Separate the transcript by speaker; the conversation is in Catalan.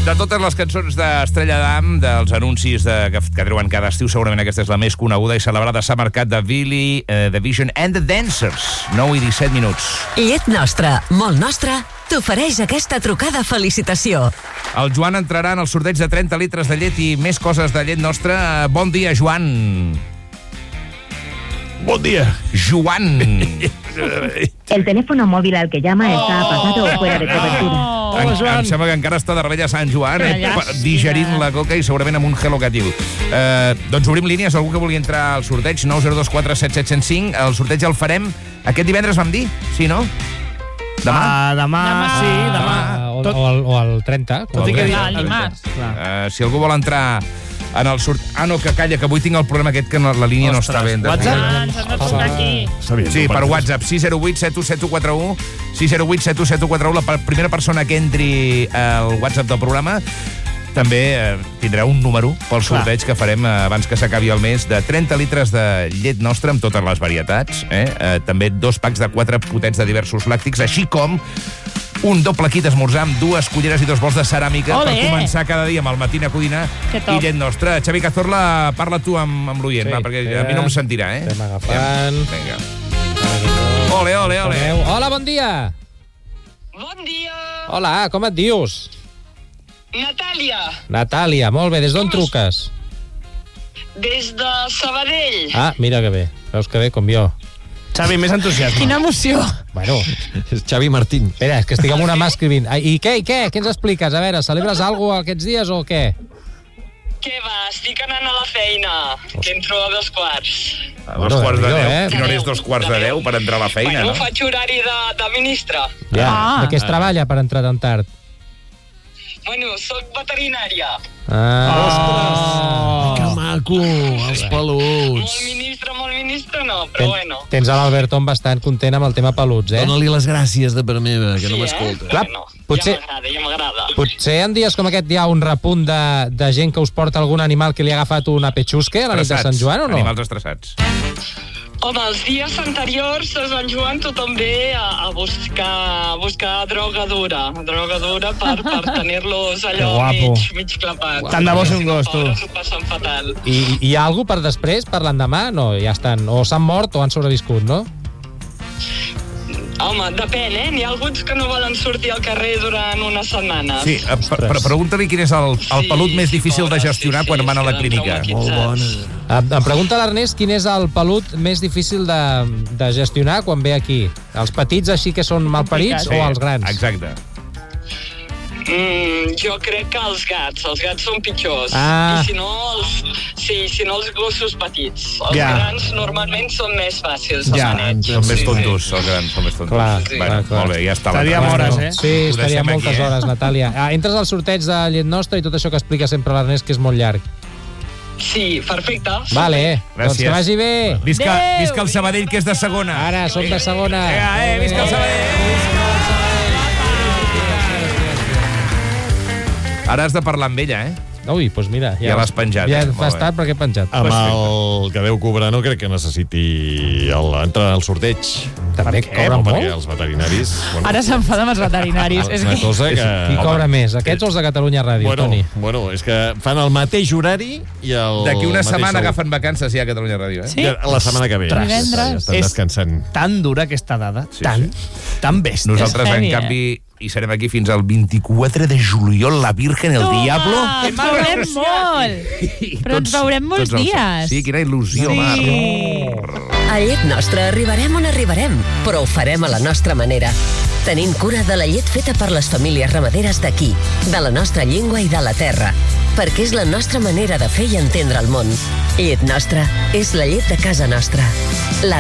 Speaker 1: De totes les cançons d'Estrella Damm, dels anuncis que treuen cada estiu, segurament aquesta és la més coneguda i celebrada, s'ha marcat de Billy, The Vision and the Dancers. 9 i 17 minuts.
Speaker 2: Llet Nostra, molt nostra, t'ofereix aquesta trucada felicitació.
Speaker 1: El Joan entrarà en el sorteig de 30 litres de llet i més coses de llet nostra. Bon dia, Joan.
Speaker 3: Bon dia.
Speaker 1: Joan.
Speaker 4: El teléfono móvil al que llama está apagado o fuera de cobertura.
Speaker 1: Em sembla que encara està de rebella a Sant Joan, digerint la coca i segurament amb un gel locatiu. Doncs obrim línies, algú que vulgui entrar al sorteig, 902 477 105. El sorteig el farem aquest divendres, vam dir? Sí, no? Demà?
Speaker 3: Demà.
Speaker 5: O el 30.
Speaker 3: Tot i que
Speaker 5: el dimarts.
Speaker 1: Si algú vol entrar en el no, que calla, que avui tinc el problema aquest que la línia no està ben.
Speaker 3: WhatsApp?
Speaker 5: Ens hem de trucar aquí.
Speaker 1: Sí, per WhatsApp, 608 717141, 608 717141. La primera persona que entri al WhatsApp del programa també tindrà un número pel sorteig que farem abans que s'acabi el mes de 30 litres de llet nostra amb totes les varietats. També 2 packs de 4 potets de diversos làctics, així com un doble kit esmorzar amb 2 culleres i 2 bols de ceràmica per començar cada dia amb el Matina Codina i llet nostra. Xavi Cazorla, parla tu amb l'oient, perquè a mi no em sentirà.
Speaker 5: Estem agafant.
Speaker 1: Vinga. Ole, ole, ole.
Speaker 5: Hola, bon dia.
Speaker 6: Bon dia.
Speaker 5: Hola, com et dius? Natàlia, molt bé. Des d'on truques?
Speaker 6: Des de Sabadell.
Speaker 5: Ah, mira que bé. Veus que bé, com jo.
Speaker 3: Xavi, més entusiasme.
Speaker 7: Quina emoció.
Speaker 5: Bueno,
Speaker 8: és Xavi Martín.
Speaker 5: Espera, és que estic amb una mà escrivint. I què? Què ens expliques? A veure, celebres alguna cosa aquests dies o què?
Speaker 6: Què va? Estic anant a la feina, que entro a 2:15.
Speaker 1: A 2:10? Quina hora és 2:15 per entrar a la feina, no?
Speaker 6: Bueno, faig horari de ministre.
Speaker 5: Ja, de què es treballa per entrar tan tard?
Speaker 6: Bueno, soc veterinària.
Speaker 8: Ostres! Que maco, els peluts.
Speaker 6: Molt ministre no, però bueno.
Speaker 5: Tens l'Alberton bastant content amb el tema peluts,
Speaker 8: Dóna-li les gràcies de part meva, que no m'escolta.
Speaker 5: Clar, potser,
Speaker 6: ja m'agrada.
Speaker 5: Potser en dies com aquest hi ha un repunt de gent que us porta algun animal que li ha agafat una petxusque a la nit de Sant Joan, o no?
Speaker 1: Animals estressats.
Speaker 6: Home, els dies anteriors a Sant Joan tothom ve a buscar droga dura per tenir-los allò mig clapats.
Speaker 3: Tant de bo ser un gos, tu.
Speaker 6: Ara s'ho passen fatal.
Speaker 5: I hi ha algú per després, per l'endemà? No, ja estan, o s'han mort o han sobreviscut, no?
Speaker 6: Home, depèn, N'hi ha alguns que no volen sortir al carrer durant unes setmanes.
Speaker 1: Sí, pregunta-li quin és el pelut més difícil de gestionar quan van a la clínica.
Speaker 8: Molt bona.
Speaker 5: Em pregunta l'Ernest quin és el pelut més difícil de gestionar quan ve aquí. Els petits així que són malparits o els grans?
Speaker 1: Exacte.
Speaker 6: Jo crec que els gats són pitjors.
Speaker 5: Ah.
Speaker 6: I si no els gossos petits. Els grans normalment són més fàcils.
Speaker 1: Són més tontos, els grans són més tontos.
Speaker 5: Clar.
Speaker 1: Molt bé, ja està.
Speaker 3: Estaríem hores,
Speaker 5: Sí, estaríem moltes hores, Natàlia. Entres al sorteig de llet nostra i tot això que explica sempre l'Ernest, que és molt llarg.
Speaker 6: Sí, perfecte.
Speaker 5: Vale, doncs que vagi bé.
Speaker 1: Visca el Sabadell, que és de segona.
Speaker 5: Ara, som de segona.
Speaker 1: Visca el Sabadell. Ara has de parlar amb ella,
Speaker 5: Ui, doncs mira.
Speaker 1: Ja l'has penjat.
Speaker 5: Ja fa estat perquè he penjat.
Speaker 8: Amb el que deu cobrar no crec que necessiti entrar al sorteig.
Speaker 5: També cobren molt?
Speaker 8: Perquè els veterinaris...
Speaker 7: Ara s'enfada amb els veterinaris.
Speaker 8: És una cosa que...
Speaker 5: Qui cobra més, aquests o els de Catalunya Ràdio, Toni?
Speaker 8: Bueno, és que fan el mateix horari i el
Speaker 1: D'aquí una setmana agafen vacances ja a Catalunya Ràdio,
Speaker 7: Sí?
Speaker 8: La setmana que ve.
Speaker 7: Divendres.
Speaker 8: Estan descansant.
Speaker 3: Tan dura aquesta dada, tan bèstia.
Speaker 1: Nosaltres, en canvi, hi serem aquí fins al 24 de juliol, la Virgen, el Diablo.
Speaker 7: Ens veurem molt. Però ens veurem molts dies.
Speaker 1: Sí, quina il·lusió, Mar.
Speaker 2: A Llet Nostra arribarem on arribarem, però ho farem a la nostra manera. Tenint cura de la llet feta per les famílies ramaderes d'aquí, de la nostra llengua i de la terra, perquè és la nostra manera de fer i entendre el món. Llet Nostra és la llet de casa nostra.